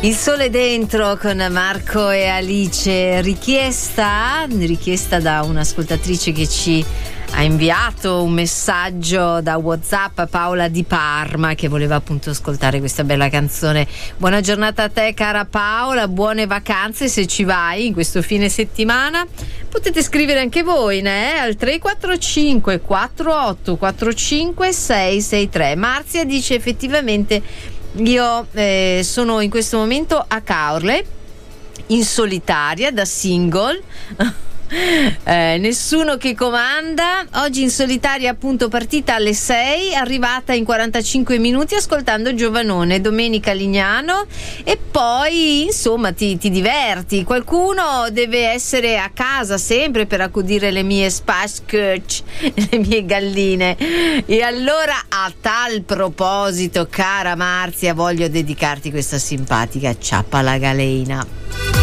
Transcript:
Il sole dentro con Marco e Alice, richiesta da un'ascoltatrice che ci ha inviato un messaggio da WhatsApp, Paola di Parma, che voleva appunto ascoltare questa bella canzone. Buona giornata a te, cara Paola, buone vacanze se ci vai in questo fine settimana. Potete scrivere anche voi, al 345 48 45 663. Marzia dice: effettivamente io sono in questo momento a Caorle in solitaria da single. Nessuno che comanda, oggi in solitaria, appunto, partita alle 6, arrivata in 45 minuti ascoltando Giovanone, Domenica Lignano, e poi insomma ti diverti. Qualcuno deve essere a casa sempre per accudire le mie spaschöch, le mie galline. E allora, a tal proposito, cara Marzia, voglio dedicarti questa simpatica ciappa alla galena.